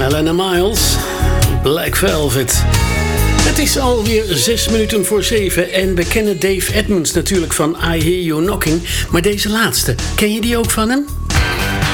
Alana Miles, Black Velvet. Het is alweer 6 minuten voor 7 en we kennen Dave Edmunds natuurlijk van I Hear You Knocking. Maar deze laatste, ken je die ook van hem?